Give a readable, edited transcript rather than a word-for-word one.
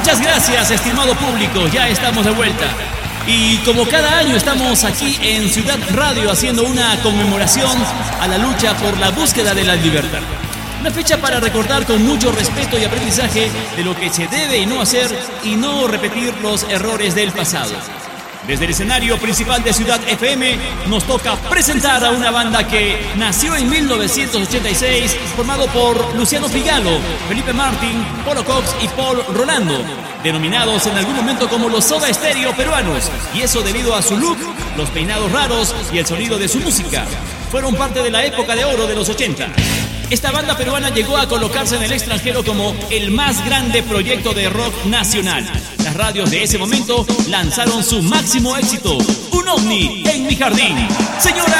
Muchas gracias, estimado público, ya estamos de vuelta. Y como cada año estamos aquí en Ciudad Radio haciendo una conmemoración a la lucha por la búsqueda de la libertad. Una fecha para recordar con mucho respeto y aprendizaje de lo que se debe y no hacer y no repetir los errores del pasado. Desde el escenario principal de Ciudad FM nos toca presentar a una banda que nació en 1986, formado por Luciano Figalo, Felipe Martín, Polo Cox y Paul Rolando, denominados en algún momento como los Soda Stereo peruanos, y eso debido a su look, los peinados raros y el sonido de su música. Fueron parte de la época de oro de los 80. Esta banda peruana llegó a colocarse en el extranjero como el más grande proyecto de rock nacional. Las radios de ese momento lanzaron su máximo éxito, Un ovni en mi jardín. Señoras